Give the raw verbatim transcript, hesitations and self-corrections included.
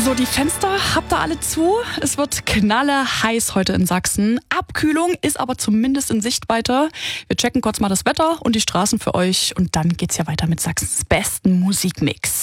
So, die Fenster habt ihr alle zu. Es wird knallerheiß heute in Sachsen. Abkühlung ist aber zumindest in Sichtweite. Wir checken kurz mal das Wetter und die Straßen für euch und dann geht's ja weiter mit Sachsens besten Musikmix.